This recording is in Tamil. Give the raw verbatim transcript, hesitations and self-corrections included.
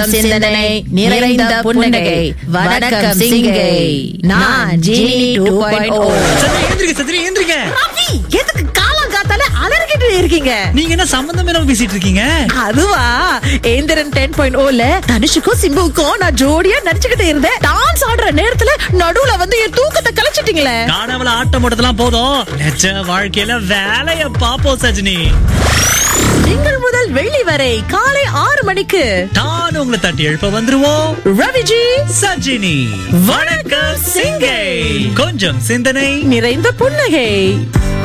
கொஞ்சம் சிந்தனை நிறைந்த புன்னகை. வணக்கம் சிங்கை. நான் ஜீனி டூ பாயிண்ட் ஓ. எந்திரிக்க சத்ரி, எந்திரிக்க. ரவி, எதுக்கு காலம் காத்தால அலறிக்கிட்டு இருக்கீங்க? நீங்க என்ன சம்பந்தம் இல்லாம பேசிட்டு இருக்கீங்க? அதுவா, ஏந்திரன் டென் பாயிண்ட் ஓல தனுஷுக்கும் சிம்புவுக்கும் நான் ஜோடியா நடிச்சுக்கிட்டு இருந்தேன். டான்ஸ் ஆடுற நேரத்துல நடுவுல வந்து என் தூக்கத்தை கலைச்சிட்டீங்களே. காணவள ஆட்டம் ஓட்டதெல்லாம் போதும், நிஜ வாழ்க்கையில வேலைய பாப்போம் சஜினி. திங்கள் முதல் வெள்ளி வரை காலை ஆறு மணிக்கு நான் உங்களை தட்டி எழுப்ப வந்துருவோம். ரவிஜி, சஜினி, வணக்கம் சிங்கை. கொஞ்சம் சிந்தனை நிறைந்த புன்னகை.